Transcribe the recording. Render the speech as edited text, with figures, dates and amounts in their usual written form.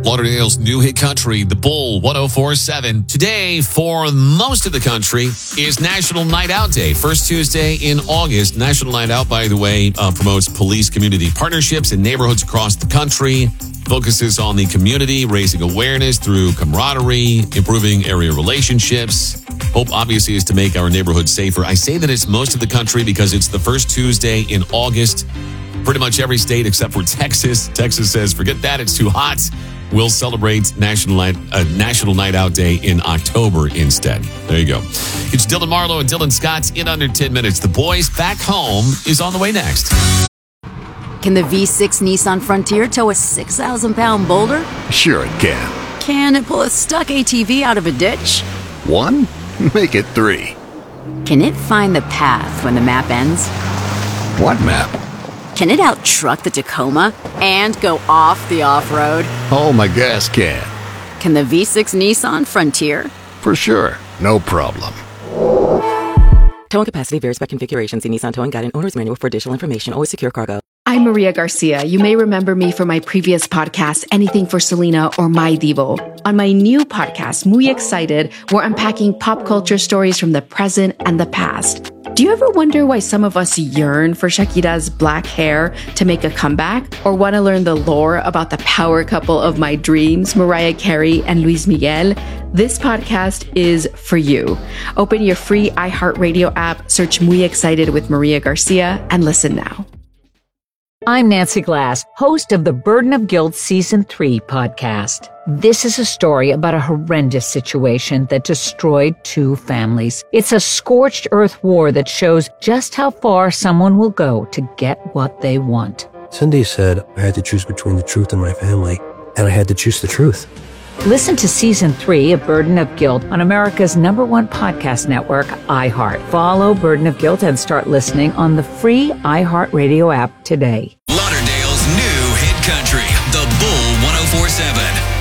Lauderdale's new hit country, The Bull 104.7. Today, for most of the country, is National Night Out Day. First Tuesday in August. National Night Out, by the way, promotes police community partnerships in neighborhoods across the country, focuses on the community, raising awareness through camaraderie, improving area relationships. Hope, obviously, is to make our neighborhoods safer. I say that it's most of the country because it's the first Tuesday in August. Pretty much every state except for Texas. Texas says, forget that, it's too hot. We'll celebrate National Night Out Day in October instead. There you go. It's Dylan Marlowe and Dylan Scott in under 10 minutes. The Boys Back Home is on the way next. Can the V6 Nissan Frontier tow a 6,000-pound boulder? Sure it can. Can it pull a stuck ATV out of a ditch? 1? Make it 3. Can it find the path when the map ends? What map? Can it out-truck the Tacoma and go off the off-road? Oh, my gas can. Can the V6 Nissan Frontier? For sure. No problem. Towing capacity varies by configuration. See Nissan Towing Guide and Owner's Manual for additional information. Always secure cargo. I'm Maria Garcia. You may remember me from my previous podcast, Anything for Selena or My Devo. On my new podcast, Muy Excited, we're unpacking pop culture stories from the present and the past. Do you ever wonder why some of us yearn for Shakira's black hair to make a comeback? Or want to learn the lore about the power couple of my dreams, Mariah Carey and Luis Miguel? This podcast is for you. Open your free iHeartRadio app, search Muy Excited with Maria Garcia, and listen now. I'm Nancy Glass, host of the Burden of Guilt Season 3 podcast. This is a story about a horrendous situation that destroyed 2 families. It's a scorched earth war that shows just how far someone will go to get what they want. Cindy said I had to choose between the truth and my family, and I had to choose the truth. Listen to Season 3 of Burden of Guilt on America's #1 podcast network, iHeart. Follow Burden of Guilt and start listening on the free iHeartRadio app today. Lauderdale's new hit country, The Bull 104.7.